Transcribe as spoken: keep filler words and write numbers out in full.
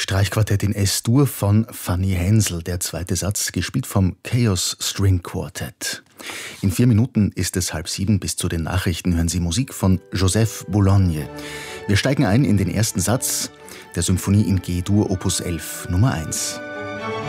Streichquartett in S-Dur von Fanny Hensel, der zweite Satz, gespielt vom Chaos String Quartet. In vier Minuten ist es halb sieben, bis zu den Nachrichten hören Sie Musik von Joseph Boulogne. Wir steigen ein in den ersten Satz der Symphonie in G-Dur Opus elf, Nummer eins.